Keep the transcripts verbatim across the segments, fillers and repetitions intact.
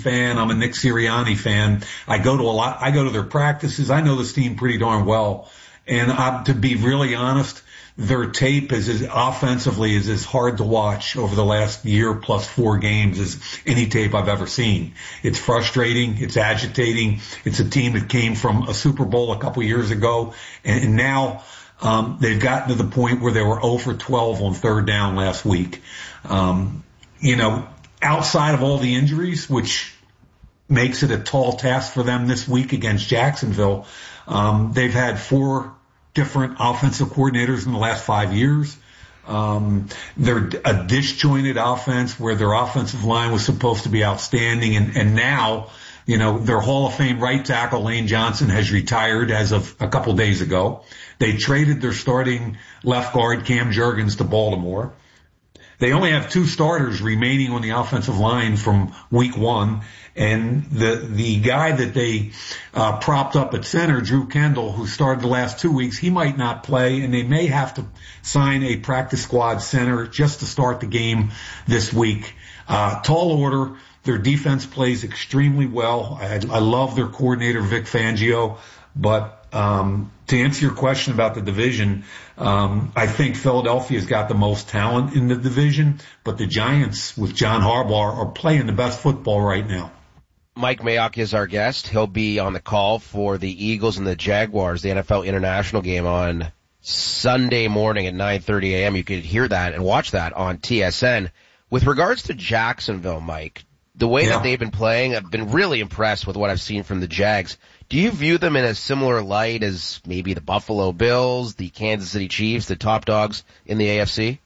fan. I'm a Nick Sirianni fan. I go to a lot, I go to their practices. I know this team pretty darn well. And uh, to be really honest, their tape is as offensively is as hard to watch over the last year plus four games as any tape I've ever seen. It's frustrating. It's agitating. It's a team that came from a Super Bowl a couple years ago, and, and now um, they've gotten to the point where they were zero for twelve on third down last week. Um, you know, outside of all the injuries, which makes it a tall task for them this week against Jacksonville, um, they've had four different offensive coordinators in the last five years. Um, they're a disjointed offense where their offensive line was supposed to be outstanding. And, and now, you know, their Hall of Fame right tackle, Lane Johnson, has retired as of a couple days ago. They traded their starting left guard, Cam Jurgens, to Baltimore. They only have two starters remaining on the offensive line from week one. And the, the guy that they, uh, propped up at center, Drew Kendall, who started the last two weeks, he might not play, and they may have to sign a practice squad center just to start the game this week. Uh, tall order. Their defense plays extremely well. I, I love their coordinator, Vic Fangio, but, um, to answer your question about the division, um, I think Philadelphia's got the most talent in the division, but the Giants with John Harbaugh are playing the best football right now. Mike Mayock is our guest. He'll be on the call for the Eagles and the Jaguars, the N F L International game on Sunday morning at nine thirty a.m. You could hear that and watch that on T S N. With regards to Jacksonville, Mike, the way yeah. that they've been playing, I've been really impressed with what I've seen from the Jags. Do you view them in a similar light as maybe the Buffalo Bills, the Kansas City Chiefs, the top dogs in the A F C?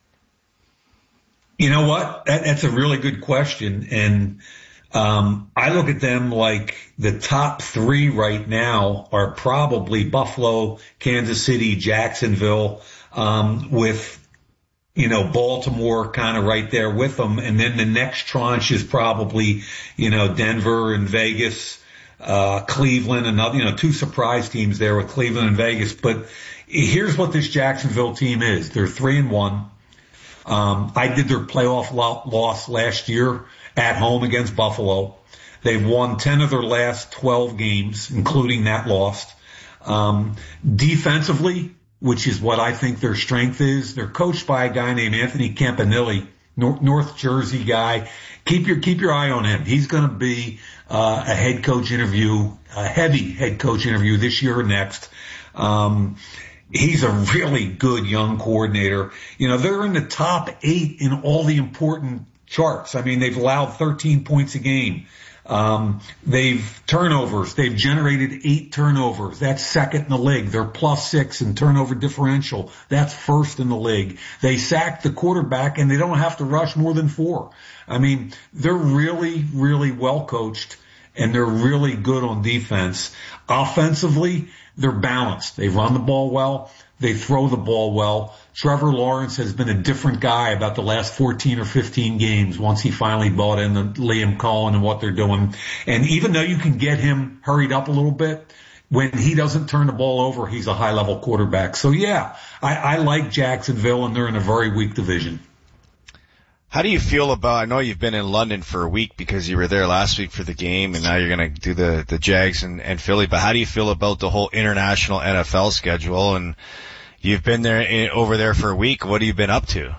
You know what? That, that's a really good question. And um I look at them like the top three right now are probably Buffalo, Kansas City, Jacksonville, um, with, you know, Baltimore kind of right there with them. And then the next tranche is probably, you know, Denver and Vegas. Uh, Cleveland, another, you know, two surprise teams there with Cleveland and Vegas. But here's what this Jacksonville team is. They're three and one. Um, I did their playoff lo- loss last year at home against Buffalo. They've won ten of their last twelve games, including that loss. Um, defensively, which is what I think their strength is, they're coached by a guy named Anthony Campanile, North, North Jersey guy. Keep your, keep your eye on him. He's going to be, uh, a head coach interview, a heavy head coach interview this year or next. Um, he's a really good young coordinator. You know, they're in the top eight in all the important charts. I mean, they've allowed thirteen points a game. Um, they've turnovers. They've generated eight turnovers. That's second in the league. They're plus six in turnover differential. That's first in the league. They sacked the quarterback and they don't have to rush more than four. I mean, they're really, really well coached and they're really good on defense. Offensively, they're balanced. They run the ball well. They throw the ball well. Trevor Lawrence has been a different guy about the last fourteen or fifteen games once he finally bought in the Liam Cohen and what they're doing. And even though you can get him hurried up a little bit, when he doesn't turn the ball over, he's a high-level quarterback. So, yeah, I, I like Jacksonville, and they're in a very weak division. How do you feel about, I know you've been in London for a week because you were there last week for the game and now you're going to do the, the Jags and, and Philly, but how do you feel about the whole international N F L schedule? And you've been there in, over there for a week. What have you been up to?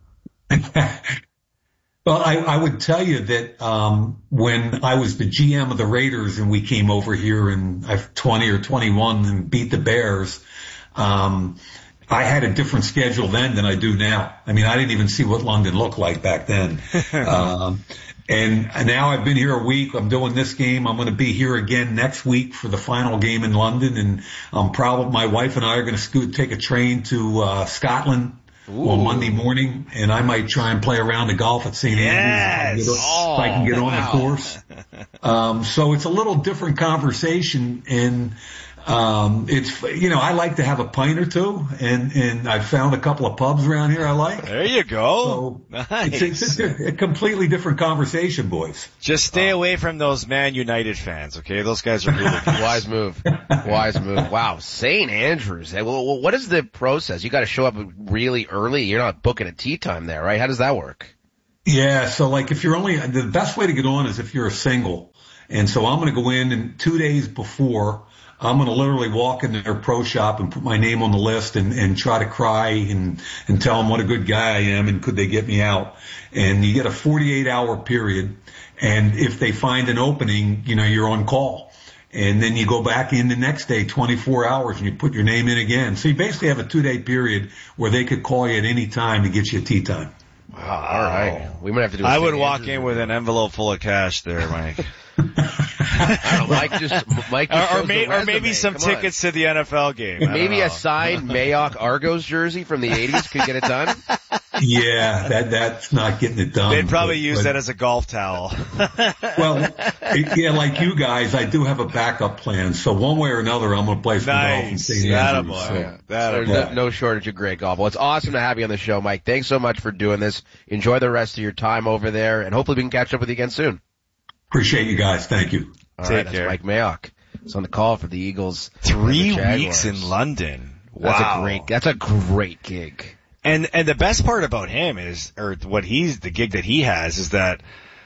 Well, I, I would tell you that, um, when I was the G M of the Raiders and we came over here in twenty or twenty-one and beat the Bears, um, I had a different schedule then than I do now. I mean, I didn't even see what London looked like back then. um, and now I've been here a week. I'm doing this game. I'm going to be here again next week for the final game in London. And I'm probably, my wife and I are going to scoot, take a train to, uh, Scotland Ooh. on Monday morning. And I might try and play around the golf at Saint Andrews yes. if, if I can get on wow. the course. Um, so it's a little different conversation and, Um, it's, you know, I like to have a pint or two and, and I've found a couple of pubs around here I like. There you go. So nice. It's, it's a, a completely different conversation, boys. Just stay um, away from those Man United fans, okay? Those guys are really good. Wise move. Wise move. Wow. Saint Andrews. Well, what is the process? You got to show up really early. You're not booking a tea time there, right? How does that work? Yeah, so like if you're only, the best way to get on is if you're a single. And so I'm going to go in and two days before, I'm going to literally walk in their pro shop and put my name on the list and, and try to cry and, and tell them what a good guy I am and could they get me out. And you get a forty-eight hour period. And if they find an opening, you know, you're on call. And then you go back in the next day, twenty-four hours, and you put your name in again. So you basically have a two day period where they could call you at any time to get you a tea time. Wow. All right. We might have to do a I would walk in with an envelope full of cash there, Mike. I don't know, Mike just, Mike just or, or, may, or maybe some Come tickets on. to the N F L game. Maybe a signed Mayock Argos jersey from the eighties could get it done. Yeah, that that's not getting it done. They'd probably but, use but, that as a golf towel. Well, yeah, like you guys, I do have a backup plan. So one way or another, I'm going to play some nice. golf and Saint Andrews. So. Yeah. There's no, no shortage of great golf. Well, it's awesome to have you on the show, Mike. Thanks so much for doing this. Enjoy the rest of your time over there, and hopefully we can catch up with you again soon. Appreciate you guys. Thank you. All Take right, care. that's Mike Mayock. It's on the call for the Eagles. Three and the weeks Jaguars. in London. Wow. That's a great, that's a great gig. And, and the best part about him is, or what he's, the gig that he has is that,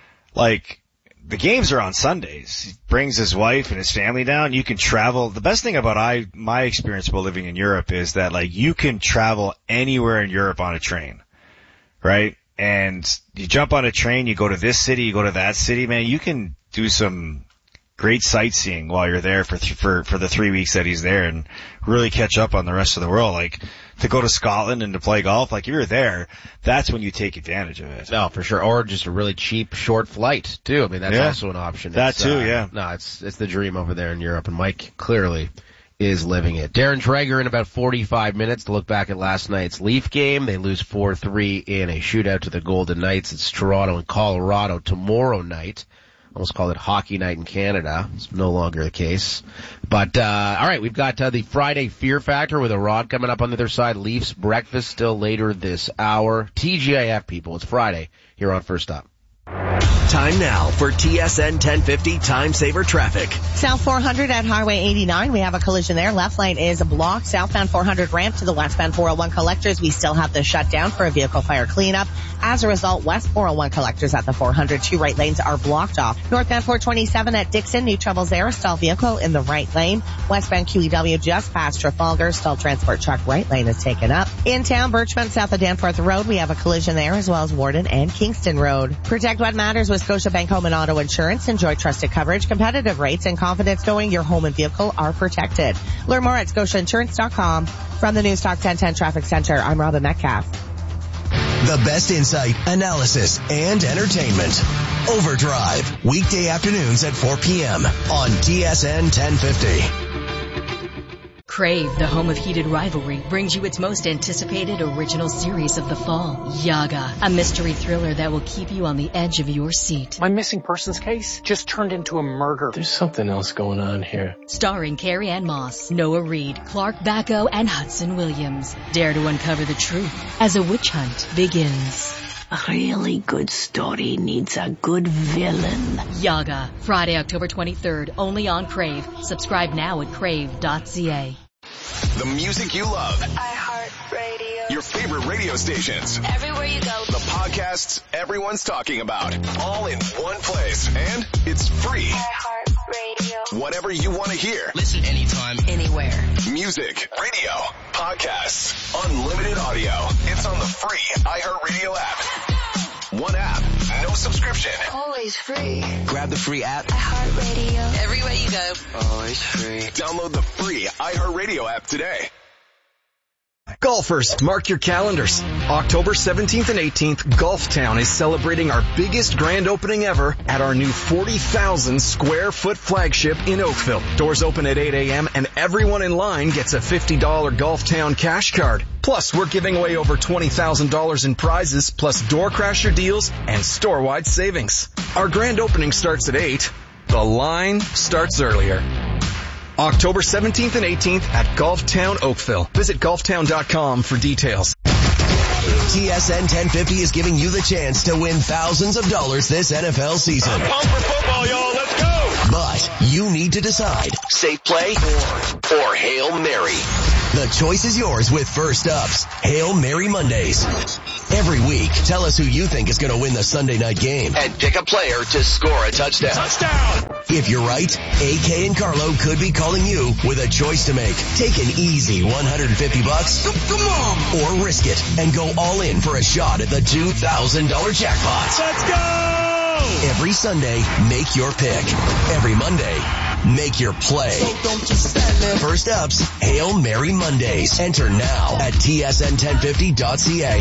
like, the games are on Sundays. He brings his wife and his family down. You can travel. The best thing about I, my experience while living in Europe is that, like, you can travel anywhere in Europe on a train. Right? And you jump on a train, you go to this city, you go to that city, man, you can do some great sightseeing while you're there for, th- for, for the three weeks that he's there and really catch up on the rest of the world. Like, to go to Scotland and to play golf, like if you're there, that's when you take advantage of it. No, for sure. Or just a really cheap short flight too. I mean, that's Yeah. also an option. That It's, too, uh, yeah. No, it's, it's the dream over there in Europe, and Mike clearly is living it. Darren Dreger in about forty-five minutes to look back at last night's Leaf game. They lose four three in a shootout to the Golden Knights. It's Toronto and Colorado tomorrow night. Almost called it Hockey Night in Canada. It's no longer the case. But, uh, all right, we've got uh, the Friday Fear Factor with a Rod coming up on the other side. Leafs breakfast still later this hour. T G I F, people. It's Friday here on First Up. Time now for T S N ten fifty Time Saver Traffic. South four hundred at Highway eighty-nine. We have a collision there. Left lane is blocked. Southbound four hundred ramp to the westbound four oh one collectors. We still have the shutdown for a vehicle fire cleanup. As a result, west four oh one collectors at the four hundred. Two right lanes are blocked off. Northbound four twenty-seven at Dixon. New troubles there. Stalled vehicle in the right lane. Westbound Q E W just past Trafalgar. Stalled transport truck right lane is taken up. In town, Birchmount south of Danforth Road. We have a collision there as well as Warden and Kingston Road. Protect what matters with Scotiabank Home and Auto Insurance. Enjoy trusted coverage, competitive rates, and confidence knowing your home and vehicle are protected. Learn more at scotia insurance dot com. From the News Talk ten ten Traffic Center, I'm Robin Metcalf. The best insight, analysis, and entertainment. Overdrive, weekday afternoons at four p.m. on T S N ten fifty. Crave, the home of heated rivalry, brings you its most anticipated original series of the fall, Yaga, a mystery thriller that will keep you on the edge of your seat. My missing persons case just turned into a murder. There's something else going on here. Starring Carrie Ann Moss, Noah Reid, Clark Bacco, and Hudson Williams. Dare to uncover the truth as a witch hunt begins. A really good story needs a good villain. Yaga, Friday, October twenty-third, only on Crave. Subscribe now at crave dot c a. The music you love. iHeartRadio. Your favorite radio stations. Everywhere you go. The podcasts everyone's talking about. All in one place. And it's free. iHeartRadio. Whatever you want to hear. Listen anytime, anywhere. Music, radio, podcasts, unlimited audio. It's on the free iHeartRadio app. One app, no subscription. Always free. grab the free app. iHeartRadio. Everywhere you go. Always free. Download the free iHeartRadio app today. Golfers, mark your calendars. October seventeenth and eighteenth, Golf Town is celebrating our biggest grand opening ever at our new forty thousand square foot flagship in Oakville. Doors open at eight a.m. and everyone in line gets a fifty dollars Golf Town cash card. Plus, we're giving away over twenty thousand dollars in prizes, plus door crasher deals and store-wide savings. Our grand opening starts at eight. The line starts earlier. October seventeenth and eighteenth at Golf Town Oakville. Visit golf town dot com for details. T S N ten fifty is giving you the chance to win thousands of dollars this N F L season. I'm pumped for football, y'all. Let's go. But you need to decide, safe play or, or Hail Mary. The choice is yours with First Up's Hail Mary Mondays. Every week, tell us who you think is going to win the Sunday night game. And pick a player to score a touchdown. Touchdown! If you're right, A K and Carlo could be calling you with a choice to make. Take an easy one hundred fifty bucks. Come on! Or risk it and go all in for a shot at the two thousand dollars jackpot. Let's go! Every Sunday, make your pick. Every Monday, make your play. So don't you stand there. First Up's Hail Mary Mondays. Enter now at T S N ten fifty dot C A.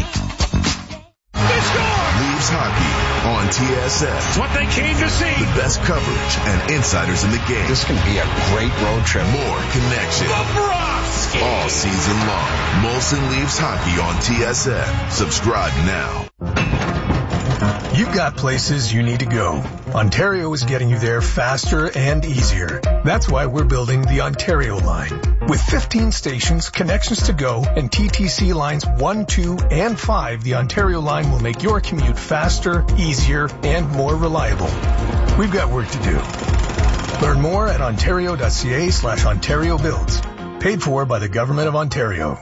Leaves Hockey on T S N. It's what they came to see. The best coverage and insiders in the game. This can be a great road trip. More connection. Bobrovsky. All season long. Molson Leaves Hockey on T S N. Subscribe now. You've got places you need to go. Ontario is getting you there faster and easier. That's why we're building the Ontario line. With fifteen stations, connections to go, and T T C lines one, two, and five, the Ontario line will make your commute faster, easier, and more reliable. We've got work to do. Learn more at ontario.ca slash Ontario Builds. Paid for by the Government of Ontario.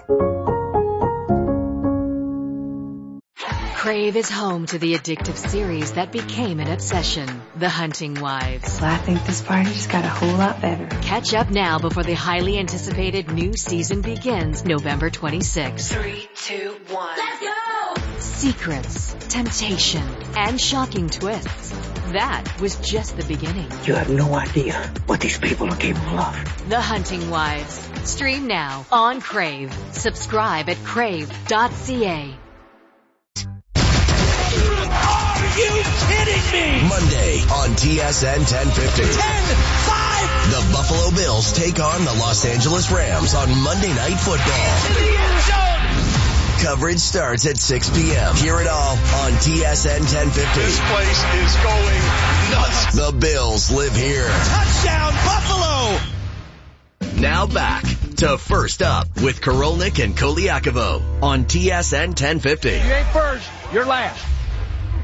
Crave is home to the addictive series that became an obsession, The Hunting Wives. Well, I think this party just got a whole lot better. Catch up now before the highly anticipated new season begins November twenty-sixth. Three, two, one. Let's go! Secrets, temptation, and shocking twists. That was just the beginning. You have no idea what these people are capable of. The Hunting Wives. Stream now on Crave. Subscribe at crave dot c a. Are you kidding me? Monday on T S N ten fifty. ten five. The Buffalo Bills take on the Los Angeles Rams on Monday Night Football. In the end zone. Coverage starts at six p.m. Hear it all on T S N ten fifty. This place is going nuts. The Bills live here. Touchdown, Buffalo. Now back to First Up with Korolnik and Koliakovo on T S N ten fifty. You ain't first, you're last.